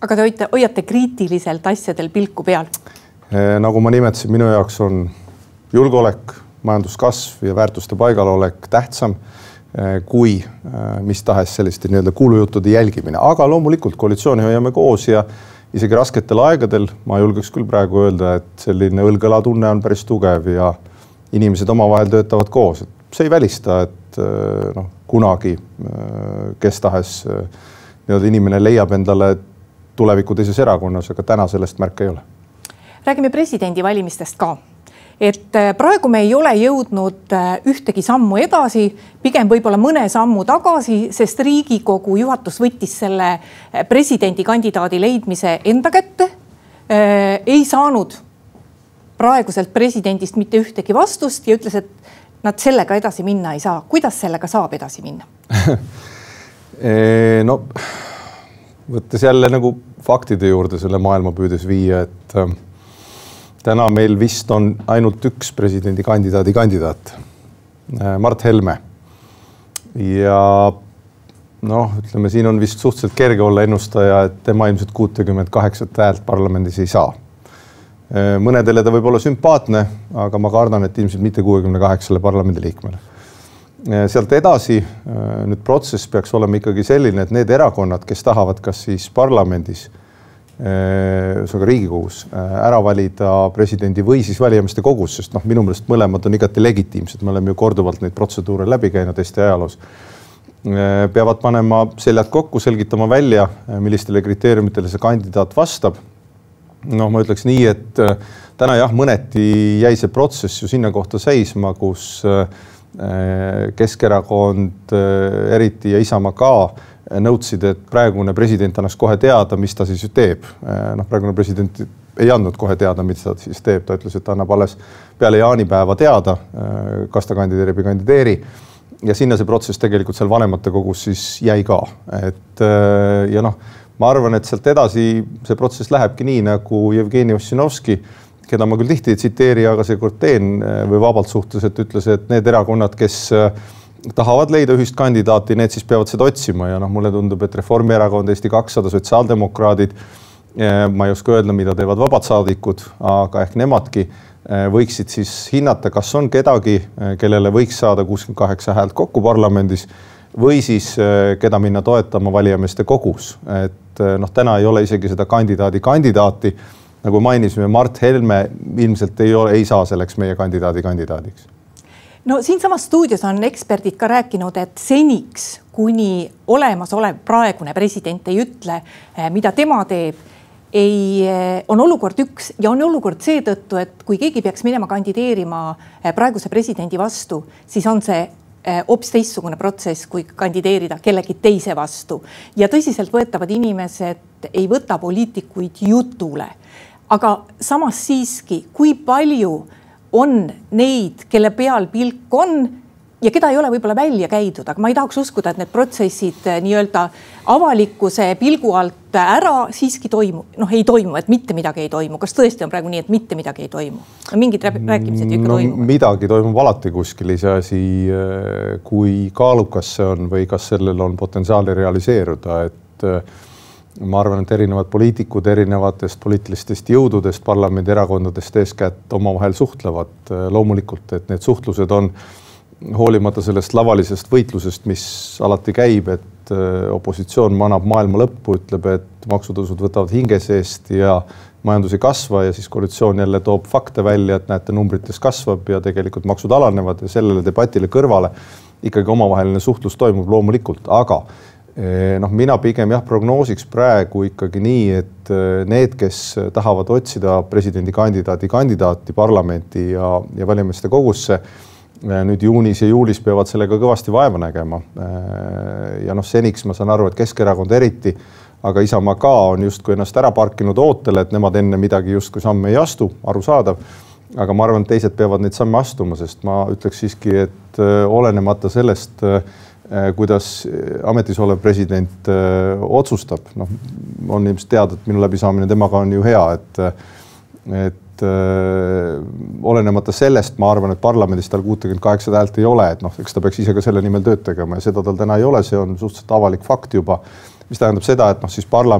Aga te hoiate kriitiliselt asjadel pilku peal? Nagu ma nimetasin, minu jaoks on julgeolek, majanduskasv ja väärtuste paigalolek tähtsam kui mis tahes selliste nii-öelda kuulujuttude jälgimine. Aga loomulikult koalitsiooni hoiame koos ja isegi rasketel aegadel ma julgeks küll praegu öelda, et selline õlg-õla tunne on päris tugev ja inimesed omavahel töötavad koos. See ei välista, et kunagi kes tahes inimene leiab endale tuleviku teises erakonnas, aga täna sellest märke ei ole. Räägime presidendi valimistest ka. Et praegu me ei ole jõudnud ühtegi sammu edasi, pigem võib-olla mõne sammu tagasi, sest Riigikogu juhatus võttis selle presidendi kandidaadi leidmise enda kätte. Ei saanud praeguselt presidendist mitte ühtegi vastust ja ütles, et nad sellega edasi minna ei saa. Kuidas sellega saab edasi minna? No, võttes jälle nagu faktide juurde selle maailma püüdes viia, et täna meil vist on ainult üks presidendi kandidaat, Mart Helme. Ja ütleme, siin on vist suhteliselt kerge olla ennustaja, et tema ilmselt 68 häält parlamendis ei saa. Mõnedele ta võib olla sümpaatne, aga ma kardan, et ilmselt mitte 68 parlamendi liikmele. Sealt edasi nüüd protsess peaks olema ikkagi selline, et need erakonnad, kes tahavad kas siis parlamendis, Riigikogus ära valida presidendi või siis valijameeste kogus, sest minu meelest mõlemad on igati legitiimsed, me oleme ju korduvalt neid protseduure läbi käinud Eesti ajaloos, peavad panema seljad kokku, selgitama välja, millistele kriteeriumitele see kandidaat vastab. Ma ütleks nii, et täna jah, mõneti jäi see protsess ju sinna kohta seisma, kus Keskerakond eriti ja Isamaa ka nõudsid, et praegune president annaks kohe teada, mis ta siis teeb. Praegune president ei andnud kohe teada, mis ta siis teeb. Ta ütles, et ta annab alles peale jaanipäeva teada, kas ta kandideerib ja kandideeri. Ja sinna see protsess tegelikult seal vanemate kogus siis jäi ka. Ja ma arvan, et sealt edasi see protsess lähebki nii, nagu Jevgeni Ossinovski, keda ma küll tihti ei tsiteeri, aga seekord teen või vabalt suhtes, et ütles, et need erakonnad, kes tahavad leida ühist kandidaati, need siis peavad seda otsima ja mulle tundub, et Reformierakond, Eesti 200, sotsiaaldemokraadid, ma ei oska öelda, mida teevad vabad saadikud, aga ehk nemadki võiksid siis hinnata, kas on kedagi, kellele võiks saada 68 häält kokku parlamendis või siis keda minna toetama valijameeste kogus. Et täna ei ole isegi seda kandidaati. Nagu mainisime, Mart Helme ilmselt ei saa selleks meie kandidaadiks. No siinsamas stuudios on eksperdid ka rääkinud, et seniks, kuni olemasolev praegune president ei ütle, mida tema teeb, on olukord üks ja on olukord seetõttu, et kui keegi peaks minema kandideerima praeguse presidendi vastu, siis on see hoopis teistsugune protsess, kui kandideerida kellegi teise vastu. Ja tõsiselt võetavad inimesed ei võta poliitikuid jutule. Aga samas siiski, kui palju on neid, kelle peal pilk on ja keda ei ole võib-olla välja käidud, aga ma ei tahaks uskuda, et need protsessid nii-öelda avalikkuse pilgu alt ära siiski ei toimu, et mitte midagi ei toimu. Kas tõesti on praegu nii, et mitte midagi ei toimu? Mingid rääkimised ikka toimu? Midagi toimub alati kuskil, iseasi, kui kaalukas see on või kas sellel on potentsiaali realiseeruda, et ma arvan, et erinevad poliitikud erinevatest poliitilistest jõududest, parlamendi erakondadest eeskätt omavahel suhtlevad loomulikult, et need suhtlused on hoolimata sellest lavalisest võitlusest, mis alati käib, et opositsioon manab maailma lõppu, ütleb, et maksutõusud võtavad hinge seest ja majandus ei kasva ja siis koalitsioon jälle toob fakte välja, et näete, numbrites kasvab ja tegelikult maksud alanevad ja sellele debatile kõrvale ikkagi omavaheline suhtlus toimub loomulikult, aga mina pigem prognoosiks praegu ikkagi nii, et need, kes tahavad otsida presidendi kandidaati parlamenti ja valijameeste kogusse, nüüd juunis ja juulis peavad sellega kõvasti vaeva nägema. Ja seniks ma saan aru, et Keskerakond eriti, aga Isamaa ka on justkui ennast ära parkinud ootele, et nemad enne midagi justkui samme ei astu, arusaadav. Aga ma arvan, et teised peavad neid samme astuma, sest ma ütleks siiski, et olenemata sellest, kuidas ametis olev president otsustab. On ilmselt teada, et minu läbisaamine temaga on ju hea, et olenemata sellest, ma arvan, et parlamendis tal 68 häält ei ole, et eks ta peaks ise ka selle nimel tööd tegema ja seda tal täna ei ole, see on suhteliselt avalik fakt juba, mis tähendab seda, et siis parlament